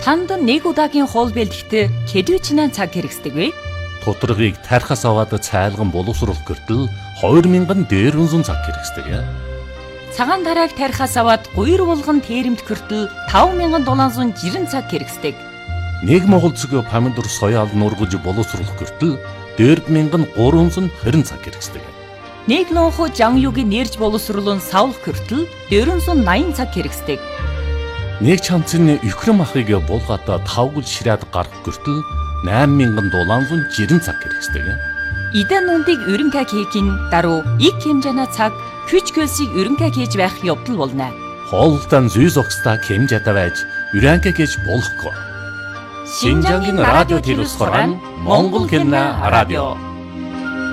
Танд нэг удаагийн хоол бэлтгэхдээ хэдвчнээ цаг хэрэгсдэг вэ? Тодорхойг тархаас аваад цайлган боловсруулах гэртэл 2000 дээрвэн цаг хэрэгсдэг. Цагаан тарааг тархаас аваад гуйр булган тэрэмт гэртэл 5760 цаг хэрэгсдэг. Нэг монгол цэг помидор соёал нургаж боловсруулах гэртэл 4320 цаг хэрэгсдэг. Нэг лонхо жанюгийн нэрж боловсруулан савлах гэртэл 480 цаг хэрэгсдэг. Нэг чамцны Украин махыг булгаата 5 гол ширээд гарах гэртэл 8760 цаг хэрэгсдэг. Идан нүндийг өрөнгө хийхин даруй их хэмжээний цаг хүч хөлсийг өрөнгө хийж байх явдал болно. Хоолтон зүй зогсдаа хэмжээтэй байж өрөнгө хийж болохгүй. Шинжангийн радио телевиз хорон Монгол хэлний радио.